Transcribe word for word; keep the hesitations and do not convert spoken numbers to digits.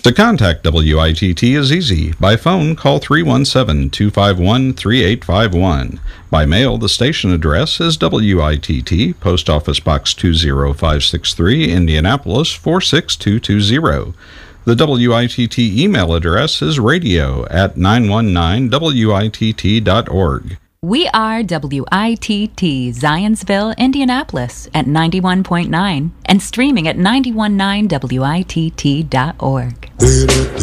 To contact W I T T is easy. By phone, call three one seven, two five one, three eight five one. By mail, the station address is W I T T, Post Office Box two zero five six three, Indianapolis four six two two zero. The W I T T email address is radio at nine one nine W I T T dot org. We are W I T T Zionsville, Indianapolis at ninety-one point nine and streaming at nine one nine W I T T dot org.